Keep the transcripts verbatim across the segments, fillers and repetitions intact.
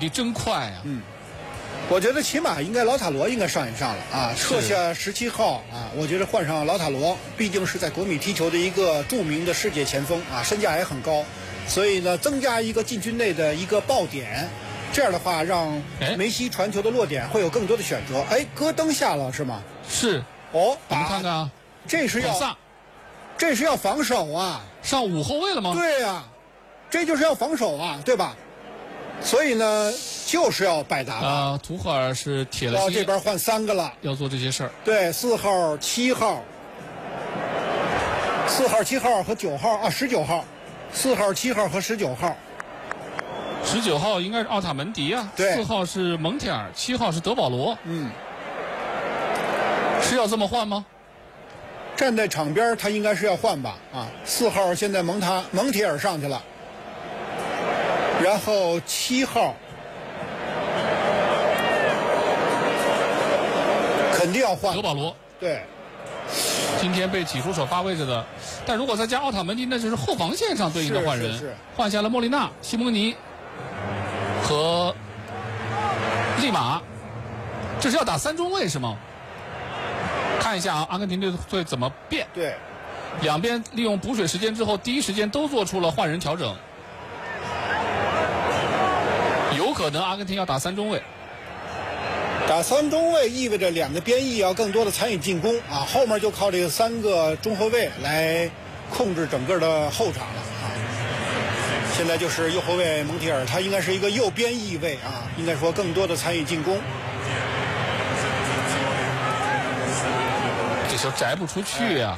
迪真快啊！ 嗯，我觉得起码应该劳塔罗应该上一上了啊，撤下十七号啊，我觉得换上劳塔罗，毕竟是在国米踢球的一个著名的世界前锋啊，身价也很高，所以呢，增加一个禁区内的一个爆点，这样的话让梅西传球的落点会有更多的选择。哎，戈登下了是吗？ 是。 哦， 我们看看啊， 这是要，这是要防守啊， 上五后卫了吗？ 对呀、啊，这就是要防守啊，对吧？所以呢，就是要百搭吧。 啊，图赫尔是铁了心， 哦，这边换三个了， 要做这些事儿。 对，四号、七号、四号、七号和九号啊，十九号，四号、七号和十九号。 十九号应该是奥塔门迪啊， 对， 四号是蒙铁尔，七号是德保罗。 嗯。 是要这么换吗？ 站在场边他应该是要换吧？啊，四号现在蒙塔蒙铁尔上去了，然后七号肯定要换德保罗。 对， 今天被挤出首发位置的，但如果再加奥塔门迪，那就是后防线上对应的换人， 是是是换下了莫利纳、西蒙尼和利马，这是要打三中卫是吗？看一下啊，阿根廷队会怎么变？ 对， 两边利用补水时间之后，第一时间都做出了换人调整，有可能阿根廷要打三中卫。 打三中卫意味着两个边翼要更多的参与进攻啊，后面就靠这个三个中后卫来控制整个的后场了啊。现在就是右后卫蒙铁尔，他应该是一个右边翼位啊，应该说更多的参与进攻。 这球摘不出去呀、啊！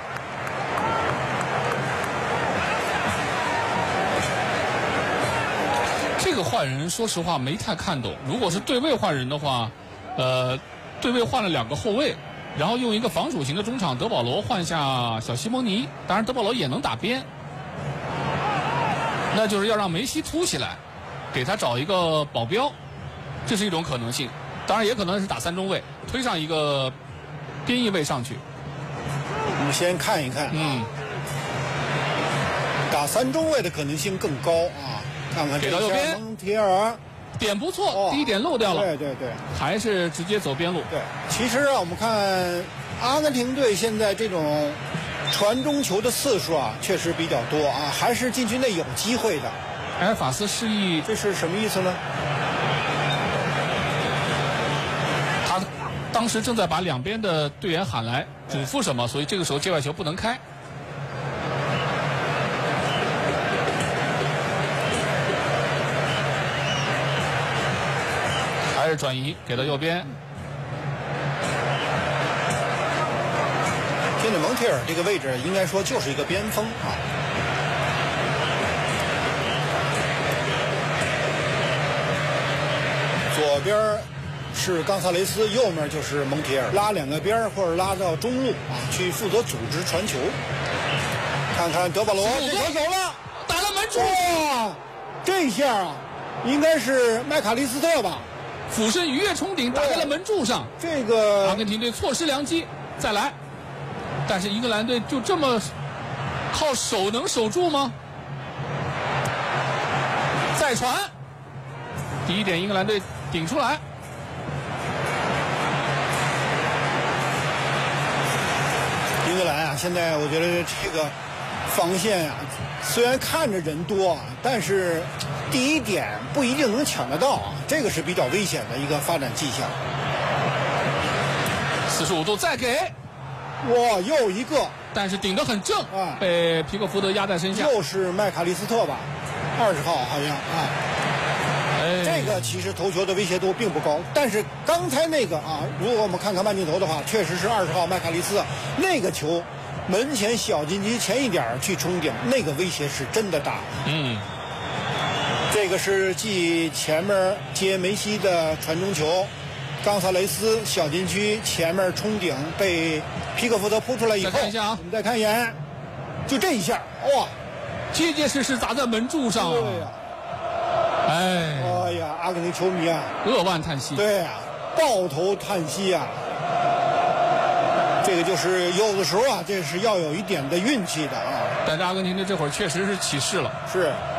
这个换人，说实话没太看懂。如果是对位换人的话，呃，对位换了两个后卫，然后用一个防守型的中场德保罗换下小西蒙尼，当然德保罗也能打边，那就是要让梅西突起来，给他找一个保镖，这是一种可能性。当然也可能是打三中卫，推上一个边翼位上去。 我们先看一看， 嗯， 打三中卫的可能性更高啊。看看给到右边， 蒙铁尔点不错， 哦、 第一点漏掉了。 对对对， 还是直接走边路。 对，其实啊，我们看阿根廷队现在这种传中球的次数啊，确实比较多啊，还是禁区内有机会的。 埃尔法斯示意， 这是什么意思呢？ 他当时正在把两边的队员喊来嘱咐什么，所以这个时候界外球不能开。还是转移给到右边。 现在蒙铁尔这个位置应该说就是一个边锋啊。左边是冈萨雷斯，右面就是蒙铁尔，拉两个边或者拉到中路啊，去负责组织传球。看看德保罗，这球走了， 打到门柱。 哇，这一下啊，应该是麦卡利斯特吧？ 俯身鱼跃冲顶，打在了门柱上。 这个阿根廷队错失良机，再来。但是英格兰队就这么靠手能守住吗？再传，第一点英格兰队顶出来。 英格兰啊，现在我觉得这个防线啊，虽然看着人多啊，但是第一点不一定能抢得到啊，这个是比较危险的一个发展迹象。 四十五度再给， 哇，又一个， 但是顶得很正啊， 被皮克福德压在身下。 又是麦卡利斯特吧，二十号好像啊。 哎， 这个其实头球的威胁度并不高，但是刚才那个啊，如果我们看看慢镜头的话，确实是二十号麦卡利斯特那个球，门前小禁区前一点去冲顶，那个威胁是真的大。 嗯， 这个是继前面接梅西的传中球，冈萨雷斯小禁区前面冲顶被皮克福德扑出来以后， 再看一下啊， 我们再看一眼，就这一下，哇， 结结实实砸在门柱上。 对呀、啊， 哎， 哎呀，阿根廷球迷啊， 扼腕叹息。 对呀、啊，抱头叹息啊。这个就是有的时候啊，这是要有一点的运气的啊。 但是阿根廷队这会儿确实是起势了。 是。